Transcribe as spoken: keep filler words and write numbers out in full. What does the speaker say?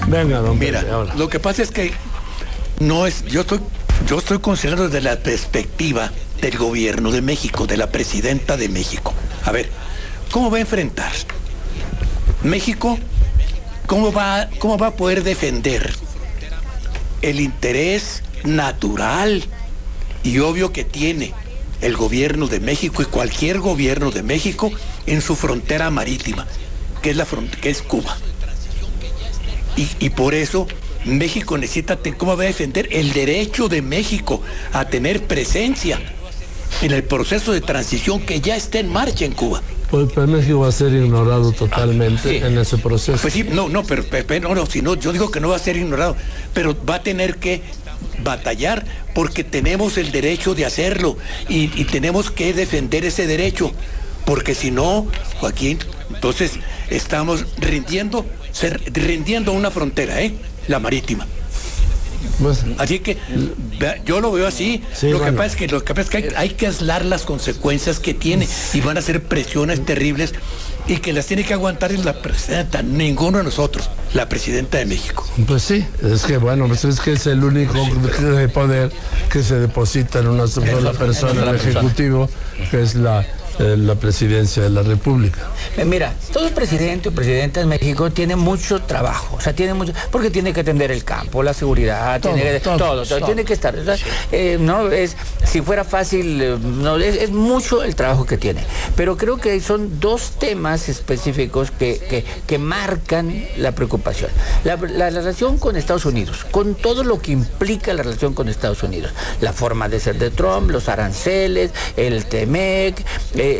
Venga, don Mira, Pepe, ahora. lo que pasa es que no es, yo estoy, yo estoy considerando desde la perspectiva del gobierno de México, de la presidenta de México. A ver, ¿cómo va a enfrentar México? ¿Cómo va, cómo va a poder defender el interés natural y obvio que tiene el gobierno de México y cualquier gobierno de México en su frontera marítima, que es la front- que es Cuba? Y, y por eso México necesita, ¿cómo va a defender el derecho de México a tener presencia en el proceso de transición que ya está en marcha en Cuba? Pues, pues México va a ser ignorado totalmente Sí. en ese proceso. Pues sí, no, no, pero, pero, pero no, no, si no, yo digo que no va a ser ignorado, pero va a tener que batallar porque tenemos el derecho de hacerlo y, y tenemos que defender ese derecho, porque si no, Joaquín, entonces estamos rindiendo, ser, rindiendo una frontera, ¿eh? La marítima. Pues, Así que vea, yo lo veo así. Sí, lo, bueno. que pasa es que, lo que pasa es que hay, hay que aislar las consecuencias que tiene y van a ser presiones terribles y que las tiene que aguantar en la presidenta, ninguno de nosotros, la presidenta de México. pues sí, es que bueno, pues es que es el único poder que se deposita en una sola persona, el Ejecutivo, que es la, eh, la presidencia de la República. Eh, Mira, todo presidente o presidenta de México tiene mucho trabajo, o sea, tiene mucho, porque tiene que atender el campo, la seguridad, Todo, tiene que, todo, todo, todo, todo. tiene que estar, o sea, eh, no es, si fuera fácil, eh, no, es, es mucho el trabajo que tiene, pero creo que son dos temas específicos que, que, que marcan la preocupación. La, la relación con Estados Unidos, con todo lo que implica la relación con Estados Unidos, la forma de ser de Trump, los aranceles, el T M E C,